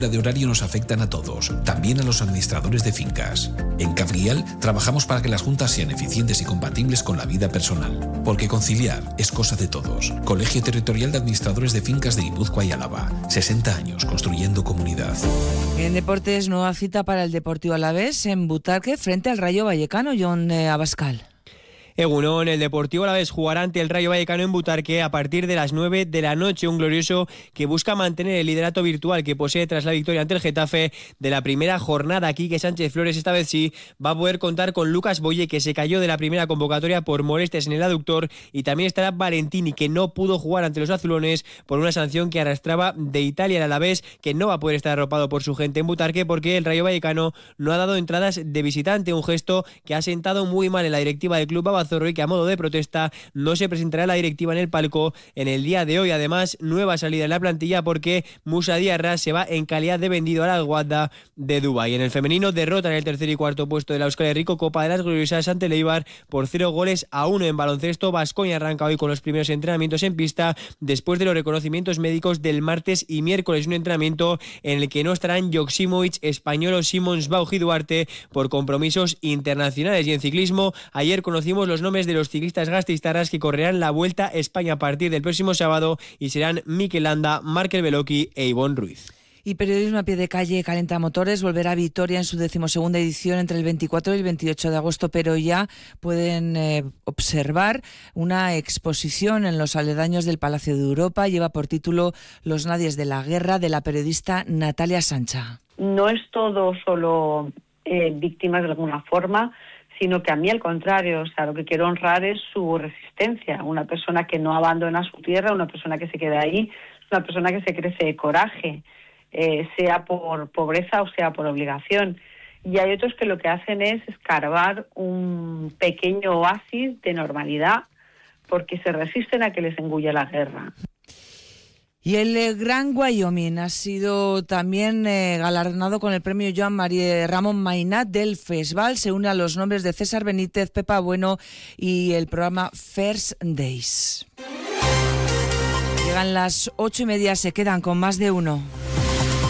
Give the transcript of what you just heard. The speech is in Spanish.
de horario nos afectan a todos, también a los administradores de fincas. En Cafrial trabajamos para que las juntas sean eficientes y compatibles con la vida personal, porque conciliar es cosa de todos. Colegio Territorial de Administradores de Fincas de Guipúzcoa y Álava. 60 años construyendo comunidad. En deportes, nueva cita para el Deportivo Alavés en Butarque frente al Rayo Vallecano. Jon Abascal. Egunon, el Deportivo Alavés jugará ante el Rayo Vallecano en Butarque a partir de las 9 de la noche, un glorioso que busca mantener el liderato virtual que posee tras la victoria ante el Getafe de la primera jornada. Quique Sánchez Flores esta vez sí va a poder contar con Lucas Boye, que se cayó de la primera convocatoria por molestias en el aductor, y también estará Valentini, que no pudo jugar ante los azulones por una sanción que arrastraba de Italia. El Alavés, que no va a poder estar arropado por su gente en Butarque porque el Rayo Vallecano no ha dado entradas de visitante, un gesto que ha sentado muy mal en la directiva del club Babazorro, y que a modo de protesta no se presentará la directiva en el palco en el día de hoy. Además, nueva salida en la plantilla porque Musa Diarra se va en calidad de vendido al Al-Wahda de Dubái. En el femenino, derrota en el tercer y cuarto puesto de la Euskal Herriko Copa de las Gloriosas ante el Eibar por 0-1. En baloncesto, Baskonia arranca hoy con los primeros entrenamientos en pista después de los reconocimientos médicos del martes y miércoles, un entrenamiento en el que no estarán Joksimovic, Españolo, Simons, Bauj y Duarte por compromisos internacionales. Y en ciclismo, ayer conocimos los nombres de los ciclistas gasteiztarras que correrán la Vuelta a España a partir del próximo sábado y serán Mikel Landa, Markel Beloki e Ivonne Ruiz. Y periodismo a pie de calle. Calenta Motores volverá a Vitoria en su 12ª edición entre el 24 y el 28 de agosto, pero ya pueden observar una exposición en los aledaños del Palacio de Europa. Lleva por título Los nadies de la guerra, de la periodista Natalia Sancha. No es todo solo víctimas de alguna forma, sino que a mí al contrario, o sea, lo que quiero honrar es su resistencia. Una persona que no abandona su tierra, una persona que se queda ahí, una persona que se crece de coraje, sea por pobreza o sea por obligación. Y hay otros que lo que hacen es escarbar un pequeño oasis de normalidad porque se resisten a que les engulle la guerra. Y el Gran Wyoming ha sido también galardonado con el premio Joan Marie Ramón Mainat del Festival. Se une a los nombres de César Benítez, Pepa Bueno y el programa First Days. Llegan las 8:30, se quedan con Más de Uno.